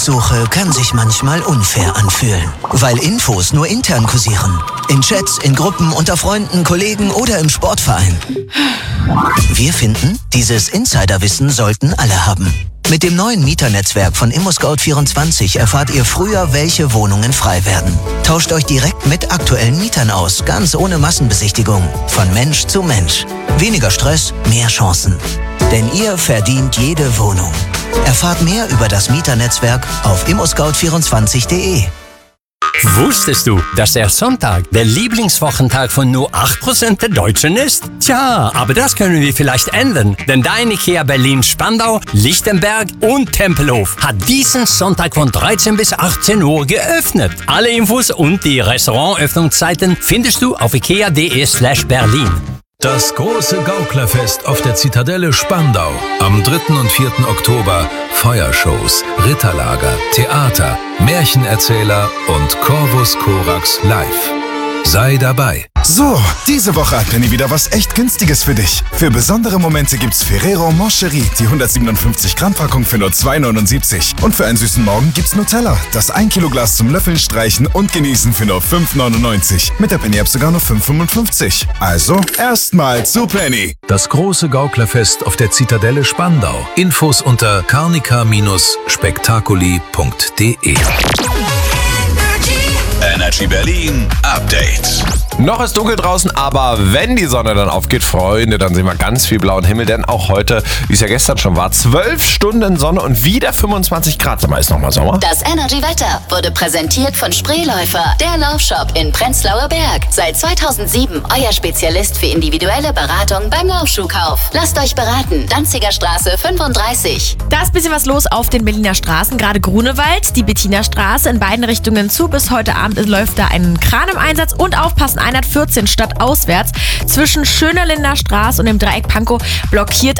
Jobsuche kann sich manchmal unfair anfühlen, weil Infos nur intern kursieren. In Chats, in Gruppen, unter Freunden, Kollegen oder im Sportverein. Wir finden, dieses Insiderwissen sollten alle haben. Mit dem neuen Mieternetzwerk von ImmoScout24 erfahrt ihr früher, welche Wohnungen frei werden. Tauscht euch direkt mit aktuellen Mietern aus, ganz ohne Massenbesichtigung. Von Mensch zu Mensch. Weniger Stress, mehr Chancen. Denn ihr verdient jede Wohnung. Erfahrt mehr über das Mieternetzwerk auf immoscout24.de. Wusstest du, dass der Sonntag der Lieblingswochentag von nur 8% der Deutschen ist? Tja, aber das können wir vielleicht ändern, denn dein IKEA Berlin Spandau, Lichtenberg und Tempelhof hat diesen Sonntag von 13 bis 18 Uhr geöffnet. Alle Infos und die Restaurantöffnungszeiten findest du auf ikea.de/Berlin. Das große Gauklerfest auf der Zitadelle Spandau. Am 3. und 4. Oktober Feuershows, Ritterlager, Theater, Märchenerzähler und Corvus Corax live. Sei dabei. So, diese Woche hat Penny wieder was echt Günstiges für dich. Für besondere Momente gibt's Ferrero Moncherie, die 157 Gramm Packung für nur 2,79. Und für einen süßen Morgen gibt's Nutella, das 1 Kilo Glas zum Löffeln, Streichen und Genießen für nur 5,99. Mit der Penny-App sogar nur 5,55. Also, erstmal zu Penny. Das große Gauklerfest auf der Zitadelle Spandau. Infos unter carnica-spektakuli.de. Energy Berlin Update. Noch ist dunkel draußen, aber wenn die Sonne dann aufgeht, Freunde, dann sehen wir ganz viel blauen Himmel, denn auch heute, wie es ja gestern schon war, 12 Stunden Sonne und wieder 25 Grad. Sag mal, ist nochmal Sommer? Das Energy-Wetter wurde präsentiert von Spreeläufer, der Laufshop in Prenzlauer Berg. Seit 2007 euer Spezialist für individuelle Beratung beim Laufschuhkauf. Lasst euch beraten. Danziger Straße 35. Da ist ein bisschen was los auf den Berliner Straßen, gerade Grunewald, die Bettiner-Straße in beiden Richtungen zu. Bis heute Abend läuft da ein Kran im Einsatz und aufpassen, 114 stadtauswärts zwischen Schönerlinder Straße und dem Dreieck Pankow blockiert